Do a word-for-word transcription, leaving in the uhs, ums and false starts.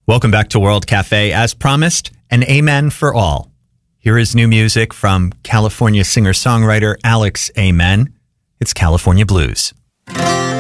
Welcome back to World Cafe. As promised, an amen for all. Here is new music from California singer-songwriter Alex Amen. It's California Blues.